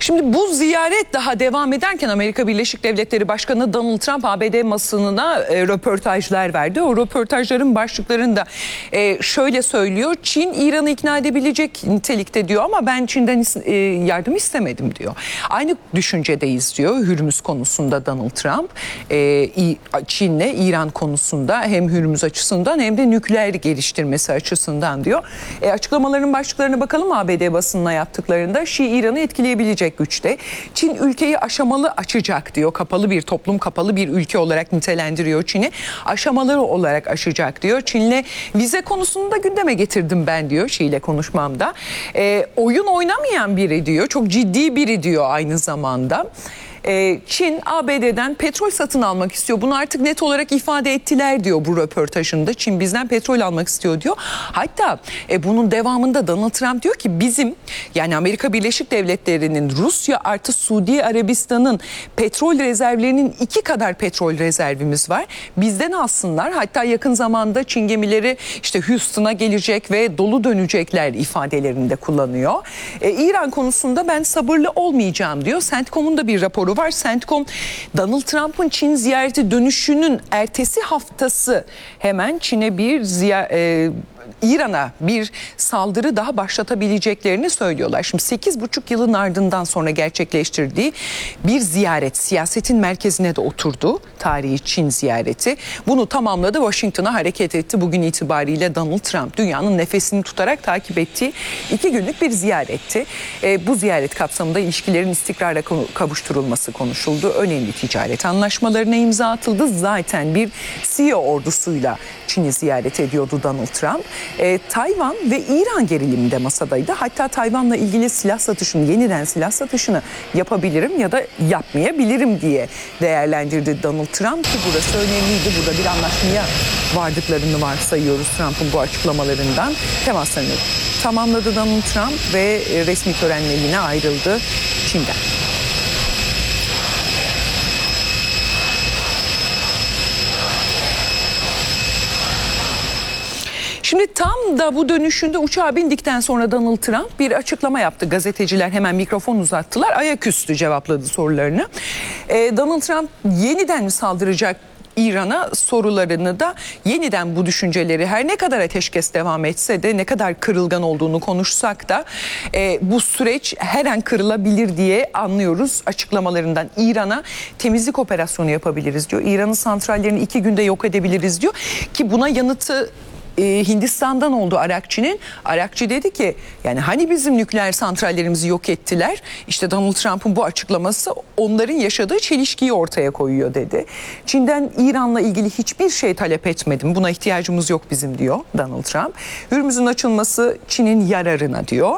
Şimdi bu ziyaret daha devam ederken Amerika Birleşik Devletleri Başkanı Donald Trump ABD basınına röportajlar verdi. O röportajların başlıklarında şöyle söylüyor: Çin İran'ı ikna edebilecek nitelikte diyor ama ben Çin'den yardım istemedim diyor. Aynı düşüncedeyiz diyor Hürmüz konusunda Donald Trump. Çin'le İran konusunda hem Hürmüz açısından hem de nükleer geliştirmesi açısından diyor. Açıklamaların başlıklarına bakalım ABD basınına yaptıklarında. Şii İran'ı etkileyebilecek güçte. Çin ülkeyi aşamalı açacak diyor. Kapalı bir toplum, kapalı bir ülke olarak nitelendiriyor Çin'i. Aşamaları olarak aşacak diyor. Çin'le vize konusunu da gündeme getirdim ben diyor Şii ile konuşmamda. Oyun oynamayan biri diyor. Çok ciddi biri diyor aynı zamanda. Çin ABD'den petrol satın almak istiyor. Bunu artık net olarak ifade ettiler diyor bu röportajında. Çin bizden petrol almak istiyor diyor. Hatta bunun devamında Donald Trump diyor ki bizim, yani Amerika Birleşik Devletleri'nin Rusya artı Suudi Arabistan'ın petrol rezervlerinin 2 kadar petrol rezervimiz var. Bizden alsınlar. Hatta yakın zamanda Çin gemileri işte Houston'a gelecek ve dolu dönecekler ifadelerini de kullanıyor. İran konusunda ben sabırlı olmayacağım diyor. CENTCOM'un da bir raporu var. CENTCOM, Donald Trump'ın Çin ziyareti dönüşünün ertesi haftası hemen Çin'e İran'a bir saldırı daha başlatabileceklerini söylüyorlar. Şimdi 8,5 yılın ardından sonra gerçekleştirdiği bir ziyaret, siyasetin merkezine de oturdu tarihi Çin ziyareti. Bunu tamamladı, Washington'a hareket etti. Bugün itibariyle Donald Trump dünyanın nefesini tutarak takip ettiği 2 günlük bir ziyaretti. Bu ziyaret kapsamında ilişkilerin istikrara kavuşturulması konuşuldu. Önemli ticaret anlaşmalarına imza atıldı. Zaten bir CEO ordusuyla Çin'i ziyaret ediyordu Donald Trump. Tayvan ve İran gerilimi de masadaydı. Hatta Tayvan'la ilgili yeniden silah satışını yapabilirim ya da yapmayabilirim diye değerlendirdi Donald Trump ki burası önemliydi. Burada bir anlaşmaya vardıklarını varsayıyoruz Trump'ın bu açıklamalarından. Temaslarını tamamladı Donald Trump ve resmi törenle yine ayrıldı Çin'den. Şimdi tam da bu dönüşünde uçağa bindikten sonra Donald Trump bir açıklama yaptı. Gazeteciler hemen mikrofon uzattılar. Ayaküstü cevapladı sorularını. Donald Trump yeniden mi saldıracak İran'a sorularını da yeniden bu düşünceleri, her ne kadar ateşkes devam etse de, ne kadar kırılgan olduğunu konuşsak da bu süreç her an kırılabilir diye anlıyoruz açıklamalarından. İran'a temizlik operasyonu yapabiliriz diyor. İran'ın santrallerini 2 günde yok edebiliriz diyor ki buna yanıtı Hindistan'dan oldu Arakçı'nın. Arakçı dedi ki yani hani bizim nükleer santrallerimizi yok ettiler. İşte Donald Trump'ın bu açıklaması onların yaşadığı çelişkiyi ortaya koyuyor dedi. Çin'den İran'la ilgili hiçbir şey talep etmedim. Buna ihtiyacımız yok bizim diyor Donald Trump. Hürmüz'ün açılması Çin'in yararına diyor.